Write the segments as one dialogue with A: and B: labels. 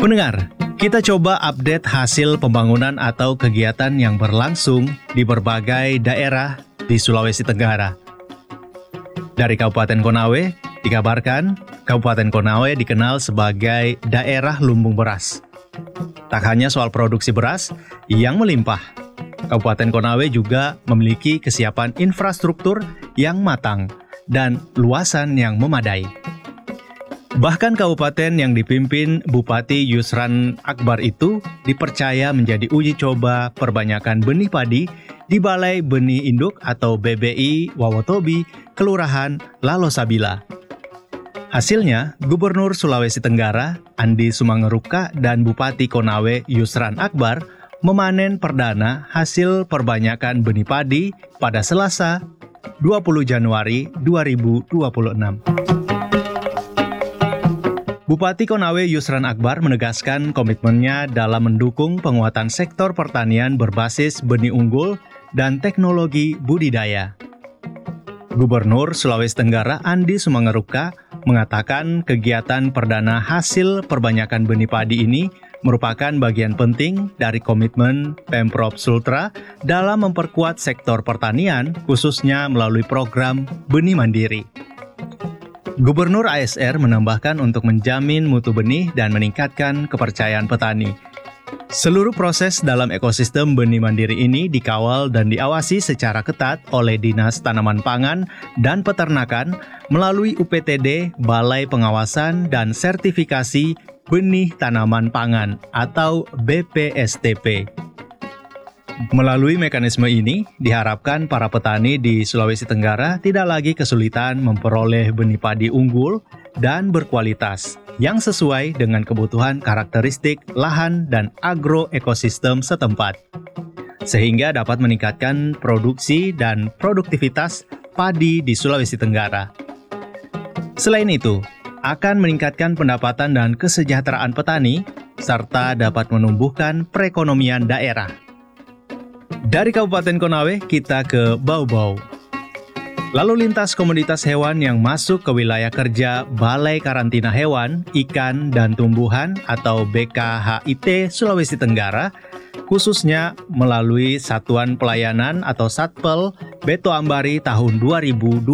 A: Pendengar, kita coba update hasil pembangunan atau kegiatan yang berlangsung di berbagai daerah di Sulawesi Tenggara. Dari Kabupaten Konawe, dikabarkan Kabupaten Konawe dikenal sebagai daerah lumbung beras. Tak hanya soal produksi beras yang melimpah, Kabupaten Konawe juga memiliki kesiapan infrastruktur yang matang dan luasan yang memadai. Bahkan kabupaten yang dipimpin Bupati Yusran Akbar itu dipercaya menjadi uji coba perbanyakan benih padi di Balai Benih Induk atau BBI Wawotobi, Kelurahan Lalosabila. Hasilnya, Gubernur Sulawesi Tenggara, Andi Sumangeruka, dan Bupati Konawe Yusran Akbar memanen perdana hasil perbanyakan benih padi pada Selasa, 20 Januari 2026. Bupati Konawe Yusran Akbar menegaskan komitmennya dalam mendukung penguatan sektor pertanian berbasis benih unggul dan teknologi budidaya. Gubernur Sulawesi Tenggara Andi Sumangeruka mengatakan kegiatan perdana hasil perbanyakan benih padi ini merupakan bagian penting dari komitmen Pemprov Sultra dalam memperkuat sektor pertanian, khususnya melalui program Benih Mandiri. Gubernur ASR menambahkan untuk menjamin mutu benih dan meningkatkan kepercayaan petani. Seluruh proses dalam ekosistem benih mandiri ini dikawal dan diawasi secara ketat oleh Dinas Tanaman Pangan dan Peternakan melalui UPTD Balai Pengawasan dan Sertifikasi Benih Tanaman Pangan atau BPSTP. Melalui mekanisme ini, diharapkan para petani di Sulawesi Tenggara tidak lagi kesulitan memperoleh benih padi unggul dan berkualitas yang sesuai dengan kebutuhan karakteristik lahan dan agroekosistem setempat, sehingga dapat meningkatkan produksi dan produktivitas padi di Sulawesi Tenggara. Selain itu, akan meningkatkan pendapatan dan kesejahteraan petani, serta dapat menumbuhkan perekonomian daerah. Dari Kabupaten Konawe, kita ke Bau-Bau. Lalu lintas komoditas hewan yang masuk ke wilayah kerja Balai Karantina Hewan, Ikan, dan Tumbuhan atau BKHIT Sulawesi Tenggara, khususnya melalui Satuan Pelayanan atau Satpel Beto Ambari tahun 2025.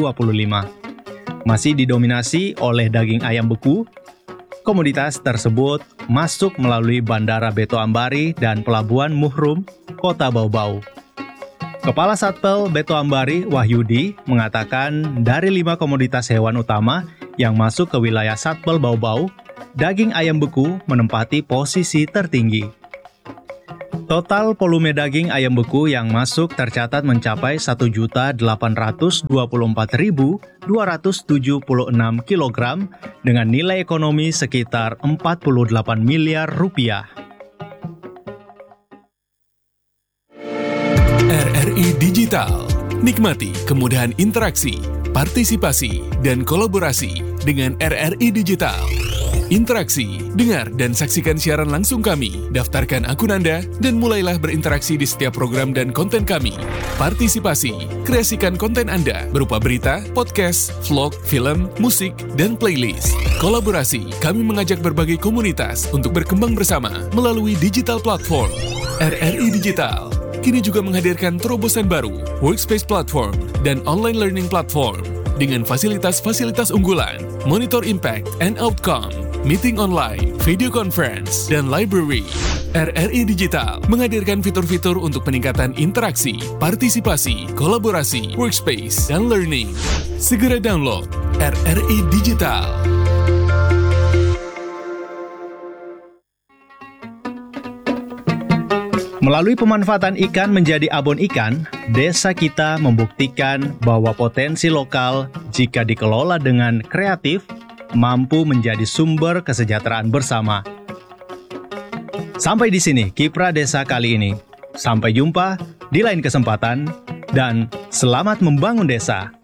A: Masih didominasi oleh daging ayam beku. Komoditas tersebut masuk melalui Bandara Beto Ambari dan Pelabuhan Muhrum, Kota Bau-Bau. Kepala Satpel Beto Ambari, Wahyudi, mengatakan dari 5 komoditas hewan utama yang masuk ke wilayah Satpel Bau-Bau, daging ayam beku menempati posisi tertinggi. Total volume daging ayam beku yang masuk tercatat mencapai 1.824.276 kg dengan nilai ekonomi sekitar 48 miliar rupiah.
B: RRI Digital. Nikmati kemudahan interaksi, partisipasi, dan kolaborasi dengan RRI Digital. Interaksi, dengar, dan saksikan siaran langsung kami. Daftarkan akun Anda dan mulailah berinteraksi di setiap program dan konten kami. Partisipasi, kreasikan konten Anda berupa berita, podcast, vlog, film, musik, dan playlist. Kolaborasi, kami mengajak berbagai komunitas untuk berkembang bersama melalui digital platform. RRI Digital kini juga menghadirkan terobosan baru, workspace platform, dan online learning platform dengan fasilitas-fasilitas unggulan, monitor impact and outcome, meeting online, video conference, dan library. RRI Digital menghadirkan fitur-fitur untuk peningkatan interaksi, partisipasi, kolaborasi, workspace, dan learning. Segera download RRI Digital.
A: Melalui pemanfaatan ikan menjadi abon ikan, desa kita membuktikan bahwa potensi lokal jika dikelola dengan kreatif mampu menjadi sumber kesejahteraan bersama. Sampai di sini Kiprah Desa kali ini. Sampai jumpa di lain kesempatan dan selamat membangun desa.